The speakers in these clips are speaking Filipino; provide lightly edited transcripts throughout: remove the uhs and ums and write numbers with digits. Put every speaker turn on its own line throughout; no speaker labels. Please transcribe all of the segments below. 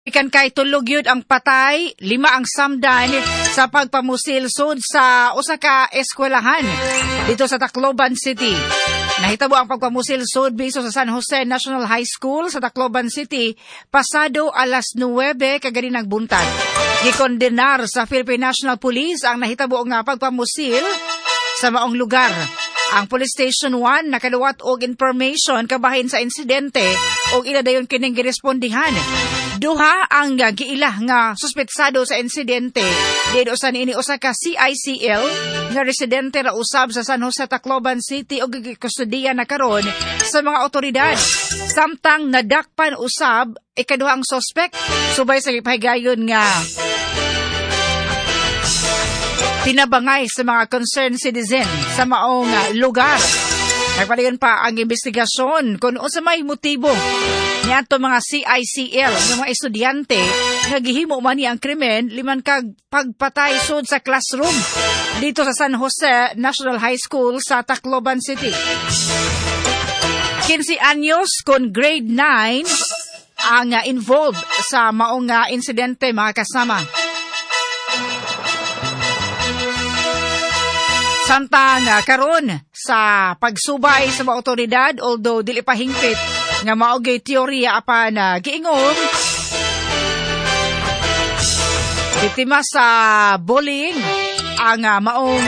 Ikan kay tulog yun ang patay, 5 ang samdan sa pagpamusilsod sa usa ka eskwelahan dito sa Tacloban City. Nahitabo ang pagpamusilsod biso sa San Jose National High School sa Tacloban City pasado alas 9 kagani nagbuntag. Gikondenar sa Philippine National Police ang nahitabo nga pagpamusil sa maong lugar. Ang Police Station 1 nakaluwat og information kabahin sa insidente og ila dayon kining girespondihan. Duha ang giila nga suspetsado sa insidente dito sa niini usa ka CICL nga residente ra usab sa San Jose Tacloban City og gikustudiya na karon sa mga otoridad. Samtang nadakpan usab ikaduhang suspect subay sa gipahigayon nga pinabangay sa mga concerned citizen sa maong lugar. Nagpadayon pa ang investigasyon kung unsa may motibo niadto mga CICL ng mga estudyante nga gihimo man ni ang krimen liman kag pagpatay sud sa classroom dito sa San Jose National High School sa Tacloban City. 15 anyos kon grade 9 ang involved sa maong insidente mga kasama. Samtang karon sa pagsubay sa mga otoridad, although dili pa hingpit nga maugay teorya apan giingong biktima sa bullying ang maong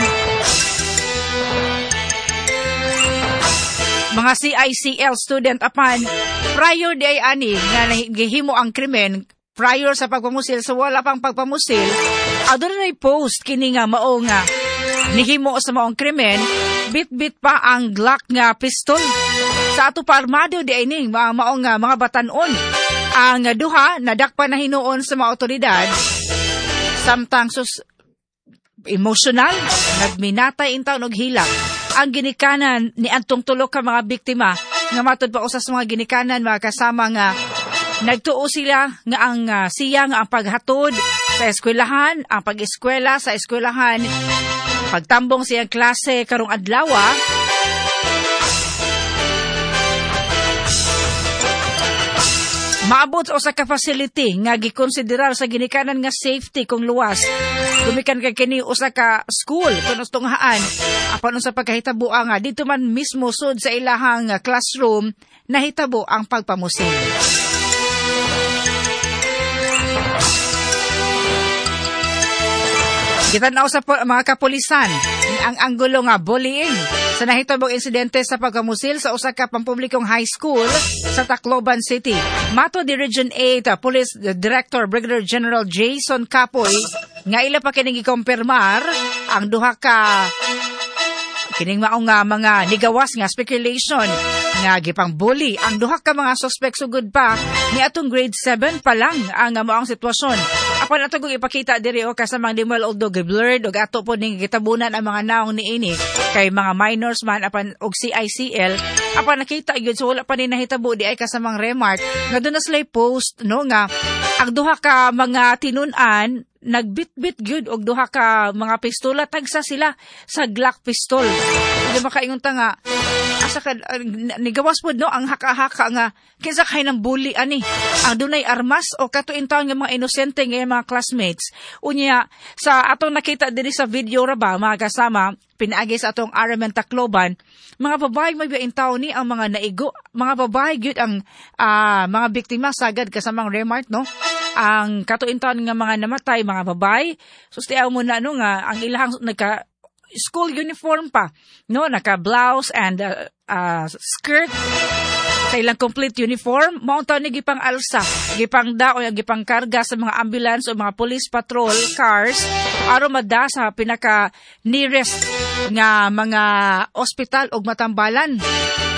mga CICL student apan prior di ay ani nga gihimo ang krimen prior sa pagpamusil sa wala pang pagpamusil adunay post kini nga maong nihimo sa maong krimen, bit-bit pa ang Glock nga pistol. Sa ato pa armado di ay ning maong mga batanon. Ang duha nadakpan na hinuon sa mga otoridad. Samtang emotional, nagminatay intaw og hilak. Ang ginikanan ni antong tulo ka mga biktima nga matud pa usas mga ginikanan mga kasama nga nagtuo sila nga ang siya nga ang paghatod sa eskwelahan, ang pag-eskwela sa eskwelahan pagtambong siyang klase karong adlaw maabot sa usa ka facility nga gikonsiderar sa ginikanan nga safety kung luwas gumikan kay kini usa ka school kuno tunghaan apan sa pagkahitabo nga dito man mismo sud sa ilahang classroom nahitabo ang pagpamusil. Gitanaw sa mga kapulisan ang anggulo nga bullying sa nahitabong insidente sa pagkamusil sa usa ka pampublikong high school sa Tacloban City. Mato di Region 8 Police Director Brigadier General Jason Capoy nga ila pa kining gikompirmar ang duha ka kining maong mga nigawas nga speculation nga gipang bully ang duha ka mga suspect sugod pa ni atong grade 7 pa lang ang maong sitwasyon. Apan ato kong ipakita diri o kasamang dimol although blurred og ato po ning gitabunan ang mga naong niini kay mga minors man apan og CICL apan nakita gyud so wala pa ni nahitabo di ay kasamang remark nga doon na sila post no nga ang duha ka mga tinun-an nagbitbit gyud og duha ka mga pistola tagsa sila sa Glock pistol. Di makaingon ta nga asa ka nigawas pod no ang haka-haka nga kinsa kay nang bully ani ang dunay armas o katuin taon nga mga inosente nga mga classmates unya sa atong nakita diri sa video ra ba mga kasama pinaagi sa atong Aramen Tacloban mga babae may taon ni ang mga naigo mga babae gyud ang mga biktima sagad kasamang remark no ang katuin taon nga mga namatay mga babae sustiaw mo na no nga ang ilahang nagka school uniform pa no naka blouse and skirt sa ilang complete uniform mao taw ni gipang alsa gipang da o gipang karga sa mga ambulance o mga police patrol cars aron mada sa pinaka nearest nga mga ospital og matambalan